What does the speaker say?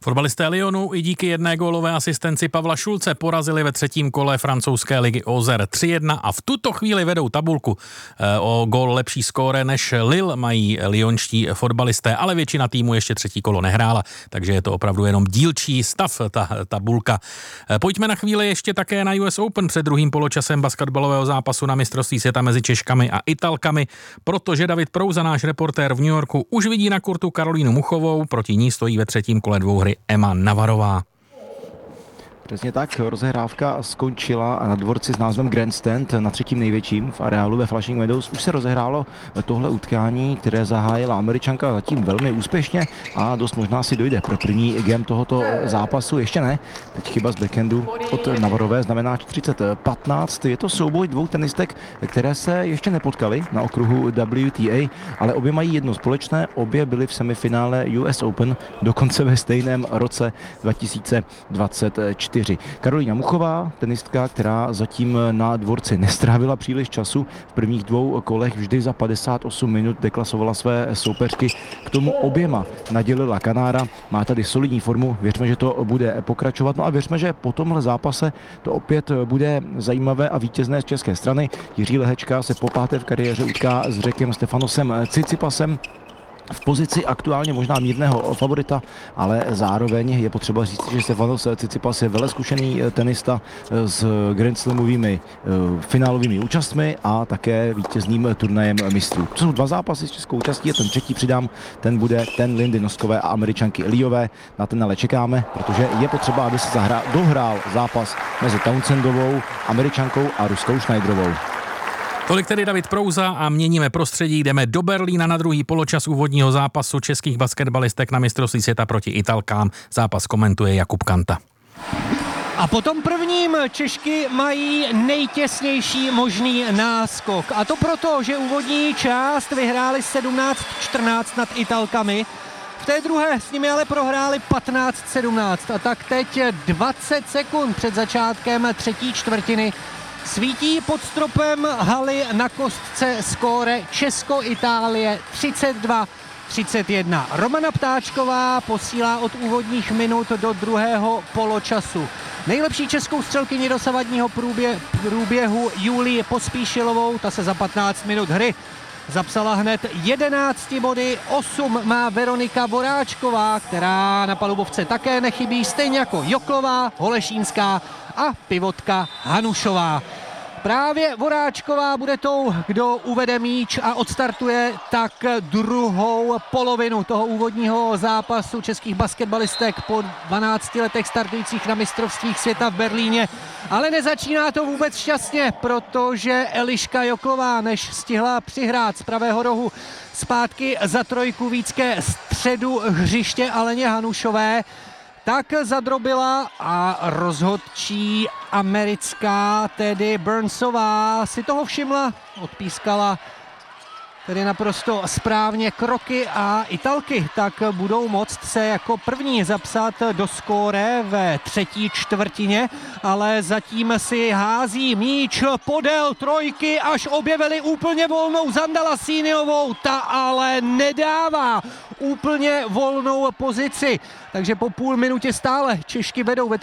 Fotbalisté Lyonu i díky jedné gólové asistenci Pavla Šulce porazili ve třetím kole francouzské ligy Auxerre 3-1 a v tuto chvíli vedou tabulku. O gól lepší skóre než Lille mají lyonští fotbalisté, ale většina týmu ještě třetí kolo nehrála, takže je to opravdu jenom dílčí stav, ta tabulka. Pojďme na chvíli ještě také na US Open před druhým poločasem basketbalového zápasu na mistrovství světa mezi Češkami a Italkami, protože David Prouza, náš reportér v New Yorku, už vidí na kurtu Karolínu Muchovou, proti ní stojí ve třetím kole dvouhry Emma Navarová. Přesně tak, rozehrávka skončila na dvorci s názvem Grandstand na třetím největším v areálu ve Flushing Meadows. Už se rozehrálo tohle utkání, které zahájila Američanka zatím velmi úspěšně a dost možná si dojde pro první game tohoto zápasu. Ještě ne, teď chyba z backhandu od Navarové znamená 40-15. Je to souboj dvou tenistek, které se ještě nepotkaly na okruhu WTA, ale obě mají jedno společné, obě byly v semifinále US Open dokonce ve stejném roce 2024. Karolína Muchová, tenistka, která zatím na dvorci nestrávila příliš času, v prvních dvou kolech vždy za 58 minut deklasovala své soupeřky, k tomu oběma nadělila Kanára, má tady solidní formu, věřme, že to bude pokračovat, no a věřme, že po tomhle zápase to opět bude zajímavé a vítězné z české strany. Jiří Lehečka se po páté v kariéře utká s Řekem Stefanosem Tsitsipasem. V pozici aktuálně možná mírného favorita, ale zároveň je potřeba říct, že Stefanos Tsitsipas je velezkušený tenista s Grand Slamovými finálovými účastmi a také vítězným turnajem mistrů. To jsou dva zápasy s českou účastí a ten třetí přidám, ten bude ten Lindy Noskové a Američanky Liové. Na ten ale čekáme, protože je potřeba, aby se dohrál zápas mezi Townsendovou, Američankou a Ruskou Schneiderovou. Tolik tedy David Prouza a měníme prostředí, jdeme do Berlína na druhý poločas úvodního zápasu českých basketbalistek na mistrovství světa proti Italkám. Zápas komentuje Jakub Kanta. A po tom prvním Češky mají nejtěsnější možný náskok. A to proto, že úvodní část vyhráli 17-14 nad Italkami. V té druhé s nimi ale prohráli 15-17. A tak teď 20 sekund před začátkem třetí čtvrtiny svítí pod stropem haly na kostce skóre Česko-Itálie 32-31. Romana Ptáčková posílá od úvodních minut do druhého poločasu nejlepší českou střelkyni dosavadního průběhu Julii Pospíšilovou, ta se za 15 minut hry zapsala hned 11 body, 8 má Veronika Voráčková, která na palubovce také nechybí, stejně jako Joklová, Holešínská a pivotka Hanušová. Právě Voráčková bude tou, kdo uvede míč a odstartuje tak druhou polovinu toho úvodního zápasu českých basketbalistek po 12 letech startujících na mistrovstvích světa v Berlíně. Ale nezačíná to vůbec šťastně, protože Eliška Joklová, než stihla přihrát z pravého rohu zpátky za trojku vícké středu hřiště Aleně Hanušové, tak zadrobila a rozhodčí americká Teddy Burnsová si toho všimla, odpískala tedy naprosto správně kroky a Italky tak budou moct se jako první zapsat do skóre ve třetí čtvrtině, ale zatím si hází míč podél trojky, až objevili úplně volnou Zandala Síniovou, ta ale nedává úplně volnou pozici, takže po půl minutě stále Češky vedou ve